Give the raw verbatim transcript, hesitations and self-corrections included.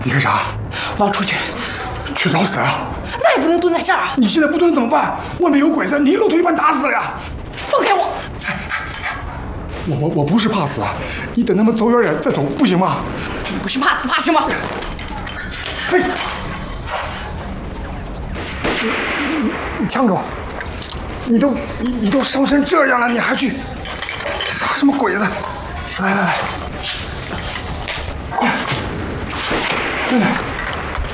你干啥？ 我要出去， 去找死啊！ 那也不能蹲在这儿啊！ 你现在不蹲怎么办？外面有鬼子，你一露头就把你打死了呀！ 放开我！ 我我我不是怕死啊，你等他们走远点再走，不行吗？ 你不是怕死怕什么？ 哎，你你你枪给我！你都你你都伤成这样了，你还去杀什么鬼子？来来来，快，快点！